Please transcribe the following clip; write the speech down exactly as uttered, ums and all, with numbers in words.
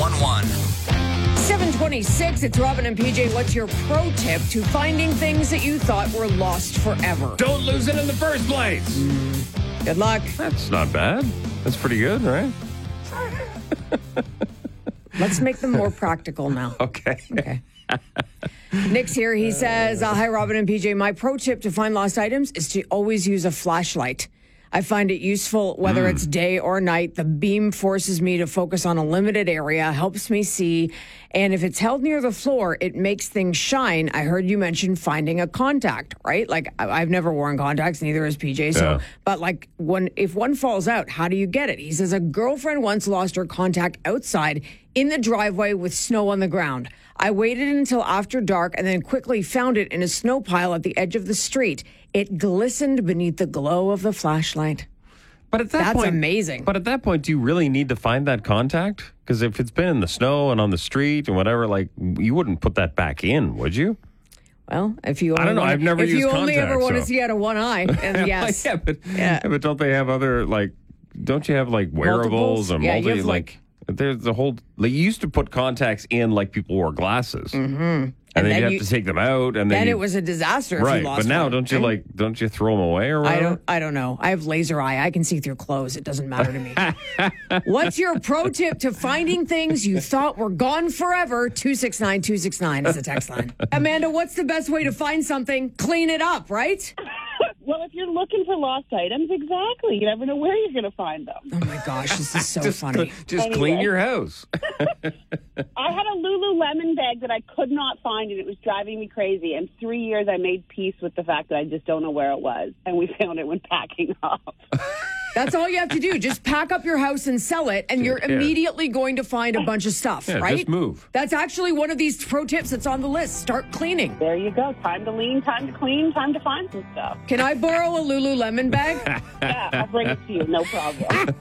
one. seven twenty-six, it's Robin and P J. What's your pro tip to finding things that you thought were lost forever? Don't lose it in the first place. Mm. Good luck. That's not bad. That's pretty good, right? Let's make them more practical now. Okay. Okay. Nick's here. He says, uh, hi, Robin and P J. My pro tip to find lost items is to always use a flashlight. I find it useful whether mm. it's day or night. The beam forces me to focus on a limited area, helps me see. And if it's held near the floor, it makes things shine. I heard you mention finding a contact, right? Like, I've never worn contacts, neither has P J. So, yeah. But like, when if one falls out, how do you get it? He says, a girlfriend once lost her contact outside in the driveway with snow on the ground. I waited until after dark and then quickly found it in a snow pile at the edge of the street. It glistened beneath the glow of the flashlight. But at that That's point, amazing. But at that point, do you really need to find that contact? Because if it's been in the snow and on the street and whatever, like, you wouldn't put that back in, would you? Well, if you only I don't know. Want, I've never if used you only contacts, ever want so. to see out of one eye, and yes, yeah, but, yeah. yeah, but don't they have other like? Don't you have like wearables Multiples? and Yeah, multi you have, like? like There's the whole. Like, you used to put contacts in like people wore glasses, mm-hmm. and, and then, then you have to take them out, and then, then you, it was a disaster. If right, you lost but now one, don't you right? like? Don't you throw them away or whatever? I don't. I don't know. I have laser eye. I can see through clothes. It doesn't matter to me. What's your pro tip to finding things you thought were gone forever? Two six nine two six nine is the text line. Amanda, what's the best way to find something? Clean it up, right? Well, if you're looking for lost items, exactly. You never know where you're going to find them. Oh, my gosh. This is so just, funny. Just anyway. clean your house. I had a Lululemon bag that I could not find, and it was driving me crazy. And three years I made peace with the fact that I just don't know where it was. And we found it when packing up. That's all you have to do. Just pack up your house and sell it, and you're yeah. immediately going to find a bunch of stuff, yeah, right? Just move. That's actually one of these pro tips that's on the list. Start cleaning. There you go. Time to lean, time to clean, time to find some stuff. Can I borrow a Lululemon bag? Yeah, I'll bring it to you. No problem.